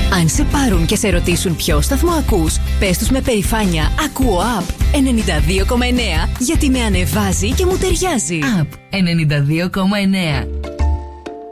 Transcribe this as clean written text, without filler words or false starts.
Αν σε πάρουν και σε ρωτήσουν ποιο σταθμό ακούς, πες τους με περηφάνεια «Ακούω Up 92,9» γιατί με ανεβάζει και μου ταιριάζει. Up 92,9.